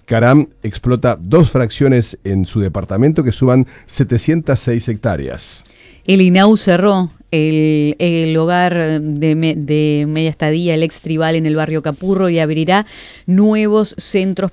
Caram explota 2 fracciones en su departamento que suman 706 hectáreas. El INAU cerró el hogar de media estadía, el ex Tribal en el barrio Capurro, y abrirá nuevos centros